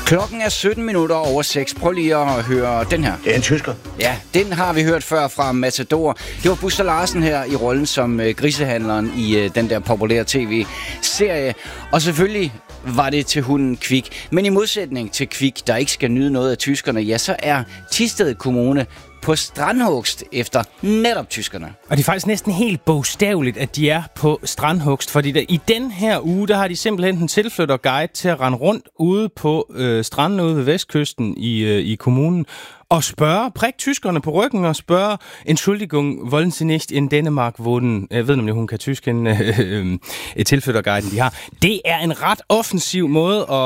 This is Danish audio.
Klokken er 17 minutter over 6. Prøv lige at høre den her. Det er en tysker. Ja, den har vi hørt før fra Matador. Det var Buster Larsen her i rollen som grisehandleren i den der populære tv-serie. Og selvfølgelig var det til hunden Kvik. Men i modsætning til Kvik, der ikke skal nyde noget af tyskerne, ja, så er Thisted Kommune på strandhugst efter netop tyskerne. Og det er faktisk næsten helt bogstaveligt, at de er på strandhugst, fordi i den her uge, der har de simpelthen en tilflytterguide til at rende rundt ude på stranden ude ved vestkysten i kommunen og prik tyskerne på ryggen og spørge, Entschuldigung, wollen Sie nicht in Dänemark wohnen? Jeg ved nemlig, hun kan tysk, tilflytterguiden de har. Det er en ret offensiv måde